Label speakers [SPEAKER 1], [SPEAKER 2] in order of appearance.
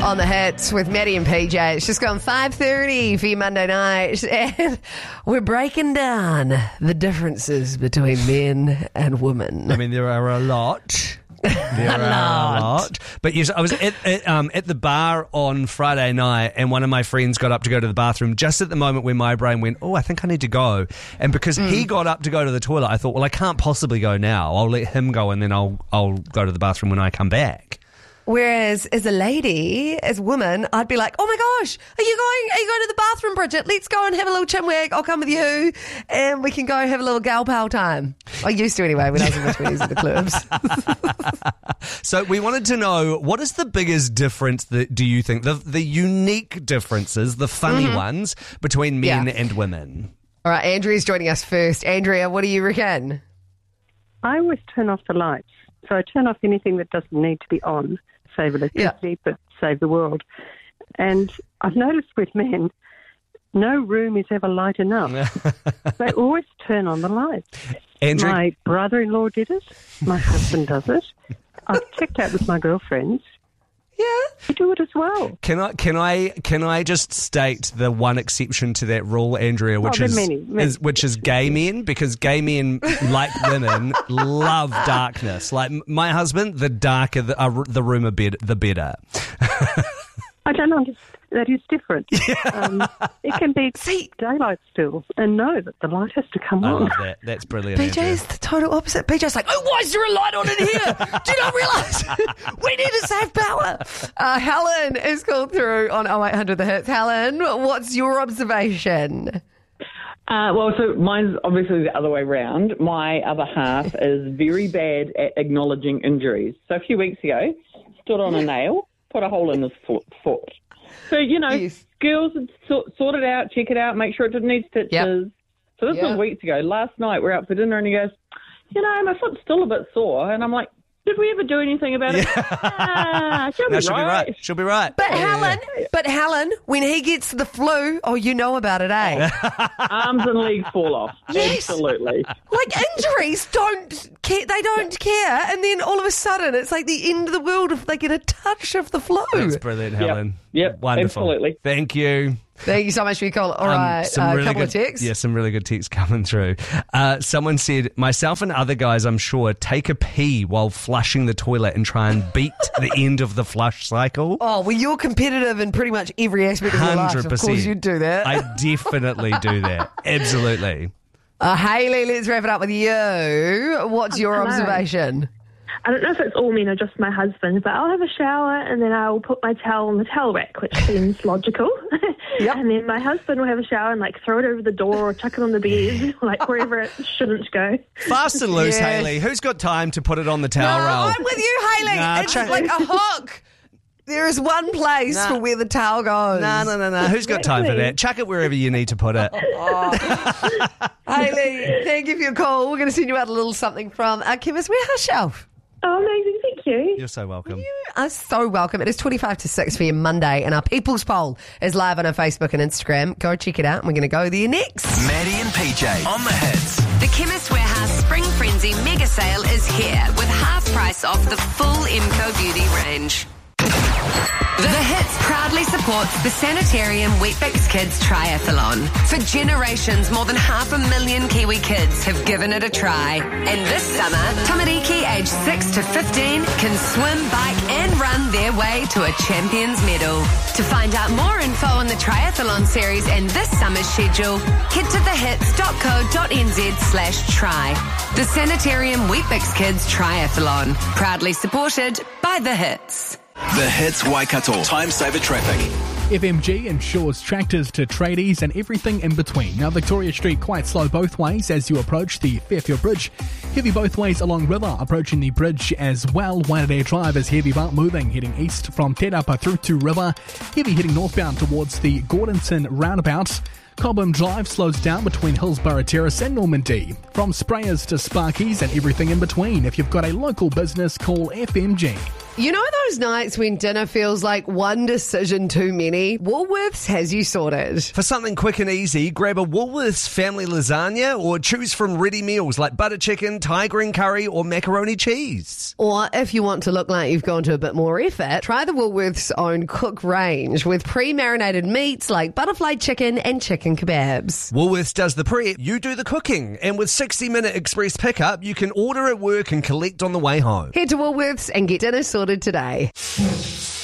[SPEAKER 1] on the hits with Maddie and PJ. It's just gone 5:30 for your Monday night, and we're breaking down the differences between men and women.
[SPEAKER 2] I mean, there are a lot. There are a lot. But yes, I was at the bar on Friday night, and one of my friends got up to go to the bathroom just at the moment when my brain went, oh, I think I need to go. And because he got up to go to the toilet, I thought, well, I can't possibly go now. I'll let him go, and then I'll go to the bathroom when I come back.
[SPEAKER 1] Whereas as a lady, as a woman, I'd be like, oh my gosh, are you going to the bathroom, Bridget? Let's go and have a little chinwag. I'll come with you and we can go have a little gal pal time. I used to anyway when I was in my 20s at the clubs.
[SPEAKER 2] So we wanted to know, what is the biggest difference do you think, the unique differences, the funny ones between men and women?
[SPEAKER 1] All right, Andrea's joining us first. Andrea, what do you reckon?
[SPEAKER 3] I always turn off the lights. So I turn off anything that doesn't need to be on. Save electricity, but save the world. And I've noticed with men, no room is ever light enough. They always turn on the lights.
[SPEAKER 2] Andrew?
[SPEAKER 3] My brother-in-law did it. My husband does it. I've checked out with my girlfriends.
[SPEAKER 1] Yeah.
[SPEAKER 3] They do it as well.
[SPEAKER 2] Can I just state the one exception to that rule, Andrea, which is gay men, because gay men, like women, love darkness. Like my husband, the darker the room the better.
[SPEAKER 3] I don't understand. That is different. It can be daylight still and know that the light has to come on.
[SPEAKER 2] I love that. That's brilliant.
[SPEAKER 1] PJ is the total opposite. PJ's like, oh, why is there a light on in here? Do you not realise? We need to save power. Helen is called through on 0800 The Hits. Helen, what's your observation?
[SPEAKER 4] So mine's obviously the other way round. My other half is very bad at acknowledging injuries. So a few weeks ago, stood on a nail, put a hole in his foot. So, girls would sort it out, check it out, make sure it didn't need stitches. Yep. So this was weeks ago. Last night we're out for dinner and he goes, my foot's still a bit sore. And I'm like, did we ever do anything about it?
[SPEAKER 2] She'll be right.
[SPEAKER 1] But Helen, when he gets the flu, you know about it, eh?
[SPEAKER 4] Arms and legs fall off.
[SPEAKER 1] Yes.
[SPEAKER 4] Absolutely.
[SPEAKER 1] Like injuries don't care. They don't care. And then all of a sudden, it's like the end of the world if they get a touch of the flu.
[SPEAKER 2] That's brilliant, Helen.
[SPEAKER 4] Yep.
[SPEAKER 2] Wonderful.
[SPEAKER 4] Absolutely.
[SPEAKER 2] Thank you.
[SPEAKER 1] Thank you so much for your call. All right, a couple of texts.
[SPEAKER 2] Yeah, some really good texts coming through. Someone said, myself and other guys, I'm sure, take a pee while flushing the toilet and try and beat the end of the flush cycle.
[SPEAKER 1] Oh, well, you're competitive in pretty much every aspect of your life.
[SPEAKER 2] 100%.
[SPEAKER 1] Of course you'd do that.
[SPEAKER 2] I definitely do that. Absolutely.
[SPEAKER 1] Hayley, let's wrap it up with you. What's your observation?
[SPEAKER 5] I don't know if it's all men or just my husband, but I'll have a shower and then I'll put my towel on the towel rack, which seems logical. Yep. And then my husband will have a shower and throw it over the door or chuck it on the bed, wherever it shouldn't go.
[SPEAKER 2] Fast and loose, Hayley. Who's got time to put it on the towel roll?
[SPEAKER 1] I'm with you, Hayley. It's like a hook. There is one place for where the towel goes.
[SPEAKER 2] No. Who's got time for that? Chuck it wherever you need to put it.
[SPEAKER 1] Hayley, thank you for your call. We're going to send you out a little something from our Chemist Warehouse shelf.
[SPEAKER 5] Oh, amazing. Thank you.
[SPEAKER 2] You're so welcome.
[SPEAKER 1] You are so welcome. It is 25 to 6 for your Monday, and our People's Poll is live on our Facebook and Instagram. Go check it out, and we're going to go there next.
[SPEAKER 6] Maddie and PJ on the hits.
[SPEAKER 7] The Chemist Warehouse Spring Frenzy mega sale is here with half price off the full Imco Beauty range. The Hits proudly supports the Sanitarium Weet-Bix Kids Triathlon. For generations, more than 500,000 Kiwi kids have given it a try. And this summer, Tamariki aged 6 to 15 can swim, bike and run their way to a champion's medal. To find out more info on the triathlon series and this summer's schedule, head to thehits.co.nz/try. The Sanitarium Weet-Bix Kids Triathlon, proudly supported by The Hits.
[SPEAKER 6] The Hits Waikato. Time saver traffic.
[SPEAKER 8] FMG insures tractors to tradies and everything in between. Now, Victoria Street quite slow both ways as you approach the Fairfield Bridge. Heavy both ways along River, approaching the bridge as well. Waitanere Drive is heavy but moving, heading east from Te Rapa through to River. Heavy heading northbound towards the Gordonton roundabout. Cobham Drive slows down between Hillsborough Terrace and Normandy. From sprayers to sparkies and everything in between. If you've got a local business, call FMG.
[SPEAKER 1] You know those nights when dinner feels like one decision too many? Woolworths has you sorted.
[SPEAKER 2] For something quick and easy, grab a Woolworths family lasagna or choose from ready meals like butter chicken, Thai green curry or macaroni cheese.
[SPEAKER 1] Or if you want to look like you've gone to a bit more effort, try the Woolworths own cook range with pre-marinated meats like butterfly chicken and chicken kebabs.
[SPEAKER 2] Woolworths does the prep, you do the cooking. And with 60-minute express pickup, you can order at work and collect on the way home.
[SPEAKER 1] Head to Woolworths and get dinner sorted today.